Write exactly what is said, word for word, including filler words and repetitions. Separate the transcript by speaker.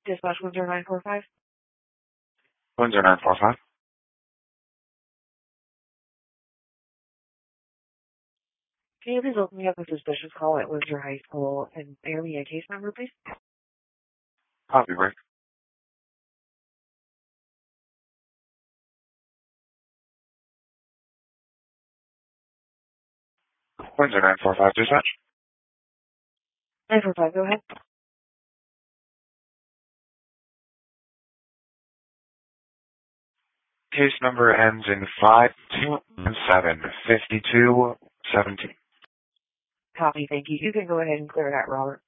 Speaker 1: Dispatch one zero nine four five.
Speaker 2: one zero nine four five.
Speaker 1: Can you please open me up a suspicious call at Windsor High School and bear me a case number, please?
Speaker 2: Copy, Rick. one zero nine four five, dispatch.
Speaker 1: nine four five, go ahead.
Speaker 2: Case number ends in five two seven fifty two seventeen.
Speaker 1: Copy, thank you. You can go ahead and clear that, Robert.